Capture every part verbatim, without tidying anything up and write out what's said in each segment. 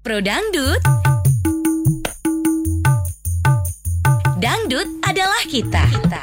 Pro Dangdut. Dangdut adalah kita. kita.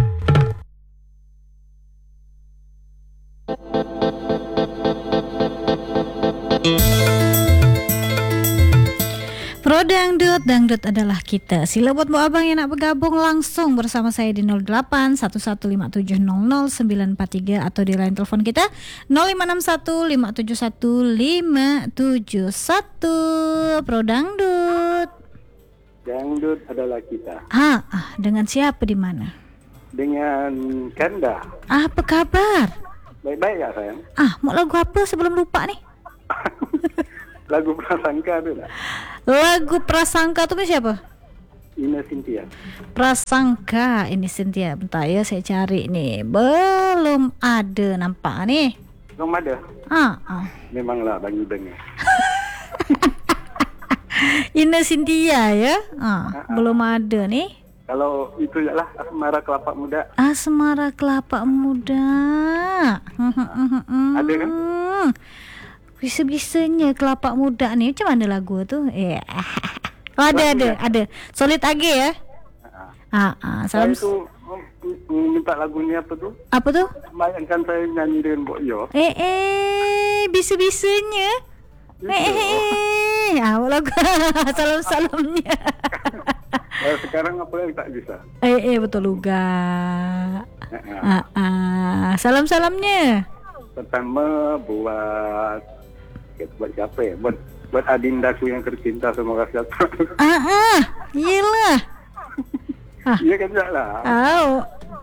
Pro Dangdut, Dangdut adalah kita. Sila buat bu abang yang nak bergabung langsung bersama saya di nol delapan satu satu lima tujuh nol nol sembilan empat tiga atau di line telepon kita nol lima enam satu lima tujuh satu lima tujuh satu. Pro Dangdut. Dangdut adalah kita. Ah, ah, dengan siapa di mana? Dengan Kanda. Ah, apa kabar? Baik-baik ya sayang? Ah, mau lagu apa sebelum lupa nih? Lagu Prasangka tu tak? Lagu Prasangka tu siapa? Ina Cynthia. Prasangka ini Cynthia. Bentar ya, saya cari nih. Belum ada nampak nih. Belum ada? Ah, ah. Memanglah bagi dengar. Ina Cynthia ya. Ah, Ah, ah. belum ada nih. Kalau itu ialah Asmara Kelapa Muda. Asmara Kelapa Muda. Ada kan? Bisa-bisanya Kelapa Muda nih. Macam mana lagu tu? Eh. Oh, ada ada ada. Solid Age ya. Ah, ah. Saya Salam. tu mm, minta lagu ni apa tu? Apa tu? Bayangkan saya nyanyi dengan Bok Yo. Eh eh bisa-bisanya. Eh eh. Ah, lagu salam-salamnya. Eh, sekarang apa yang tak bisa? Eh eh betul juga. Ah, ah. Salam-salamnya. Pertama buat buat siapa ya? Buat buat adindaku yang tercinta, semoga sejahtera. Ah ah. Yelah. Ah. Iya kan tak lah. Oh.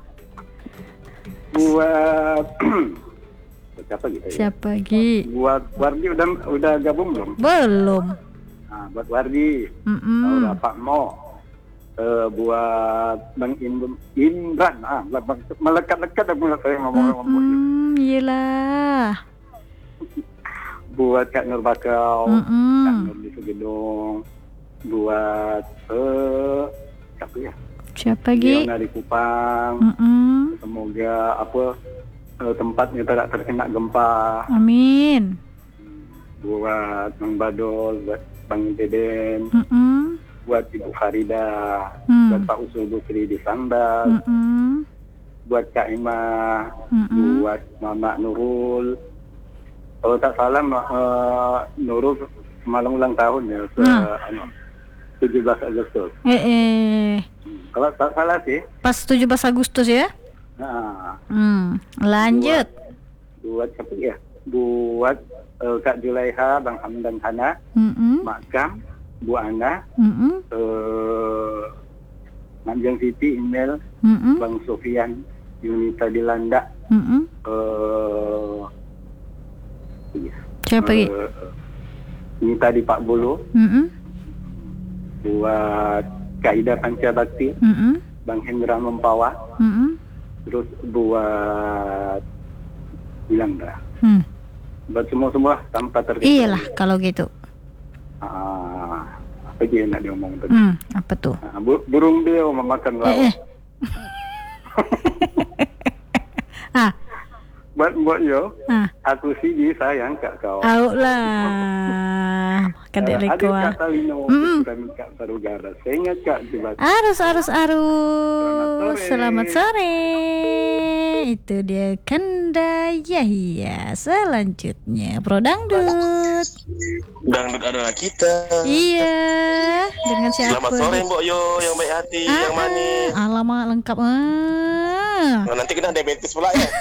Buat buat siapa gitu ya? Siapa lagi? Buat Wardi udah udah gabung belum? Belum. Nah, buat Wardi. Mm-mm. Tahu Pak Mo. Uh, buat Bang Indum, Indran. Ah, bang, melekat-lekat dah mula saya ngomong-ngomong. Mm, yelah. Buat Kak Nur Bakau, Mm-mm. Kak Nur di Segedung. Buat uh, siapa ya? Siapa lagi? Leona di Kupang. Mm-mm. Semoga apa uh, tempatnya tidak terkena gempa. Amin. Buat Bang Badol, buat Bang Deden, Mm-mm. buat Ibu Farida, Hmm. buat Pak Usul Bukri di Sambal, Mm-mm. buat Kak Ima, Mm-mm. buat Mama Nurul. Kalau tak salah uh, Nurul semalam ulang tahun ya, se- Nah. anu, tujuh belas Agustus. Eh eh. Kalau tak salah sih. Pas tujuh belas Agustus ya? Nah, Hmm. Lanjut. buat, buat siapa ya? Buat uh, Kak Julaiha, Bang Hamdan Hana, Mm-mm. Mak Kam, Bu Ana, Mm-mm. uh, Manjang Siti, email Mm-mm. Bang Sofian, Yunita Dilanda, Mm-mm. uh, iya, Siapa lagi? uh, Yunita di Pak Bulu, Mm-mm. buat Kak Ida Panca Bakti, Mm-mm. Bang Hendra Mempawa, Mm-mm. terus buat bilang dah, Hmm. buat semua-semua tanpa terkecuali. Iyalah kalau gitu. Ah, apa dia nak diomong tadi? Hmm. Apa tuh? Ah, bu- burung dia memakan lauk. Eh eh. Ah. Buat Mbok Yo, Ah. aku sih dia sayang kat kau. Au lah. Kadek Uh, adik reko ah. Kak Talino, Mm-mm. ukuran Kak Sarugara. Saya ingat Kak Jebat. Arus arus arus. Selamat Selamat sore. sore. Itu dia Kanda Yahya. Selanjutnya Pro Dangdut. Dangdut adalah kita. Iya. Dengan siapa? Selamat sore Mbok Yo, yang baik hati, Ah, yang manis. alamak lengkap. Ah. Nah, nanti kena diabetes pula ya.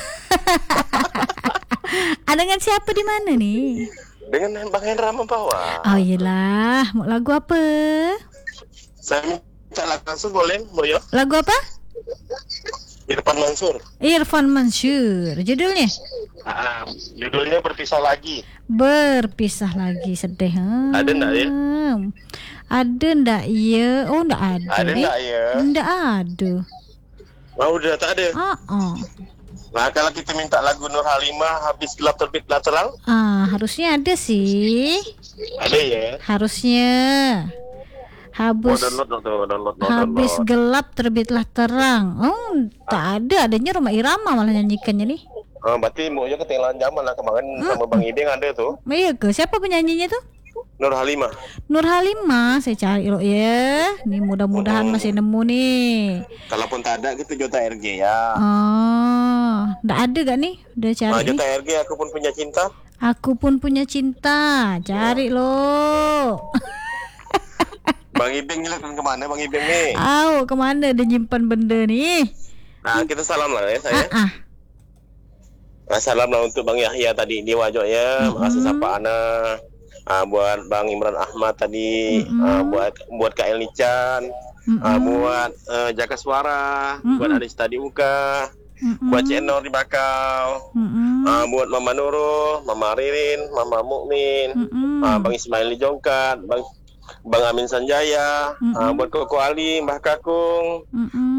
Ah, dengan siapa di mana nih? Dengan Bang Hendra Mempawa. Oh iyalah, mau lagu apa? Saya minta lagu langsung boleh Mbok Yo? Lagu apa? Irfan Mansur. Irfan Mansur. Judulnya? Ah, judulnya Berpisah Lagi. Berpisah lagi, sedih. Hmm. Ada ndak ya? Ada ndak ya? Oh ndak ada. Ada eh. ndak ya? Ndak ada. Oh, udah tak ada. Ah, ah. Nah, kalau kita minta lagu Nur Halimah, Habis Gelap Terbitlah Terang, Ah, harusnya ada sih. ada ya? Harusnya. Oh, Habis download no, tuh, download no, habis download. gelap terbitlah terang. Oh, tak ada. Adanya Roma Irama malah nyanyikannya nih. Oh, berarti Mbok Yo ketinggalan zaman lah kemarin sama Bang Ideng ada tuh. Iya ke? Siapa penyanyinya tuh? Nur Halimah. Nur Halimah, saya cari lo ya. Nih mudah-mudahan Oh. masih nemu nih. Kalaupun tak ada gitu Jota R G ya. Oh, nggak ada gak nih? Udah cari Ah, nih. Jota R G aku pun punya cinta. Aku pun punya cinta. Cari lo. Bang Ibeng nyeletkan kemana Bang Ibeng nih? Au, kemana dia nyimpan benda nih? Nah, kita salam lah ya saya. Ah, ah. Nah, salam lah untuk Bang Yahya tadi di Wajok ya. Makasih sapa ana. Ah, buat Bang Imran Ahmad tadi, Mm-mm. ah, buat buat Kak El Nican, Mm-mm. ah, buat eh, Jaka Suara, Mm-mm. buat Adis Tadi Uka, Mm-mm. buat Cik Nur di Bakau, Mm-mm. ah, buat Mama Nurul, Mama Ririn, Mama Mukmin, Mm-mm. ah, Bang Ismail di Jongkat, Bang Bang Amin Sanjaya, ah, Mm-mm. buat Koko Ali, Mbah Kakung, Mm-mm.